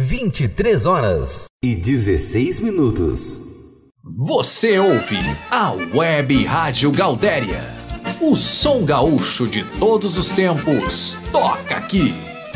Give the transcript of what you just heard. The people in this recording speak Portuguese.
23h16. Você ouve a Web Rádio Gaudéria. O som gaúcho de todos os tempos toca aqui.